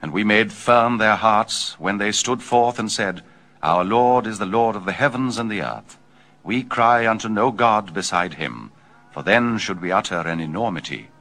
And we made firm their hearts when they stood forth and said, Our Lord is the Lord of the heavens and the earth. We cry unto no God beside him, for then should we utter an enormity.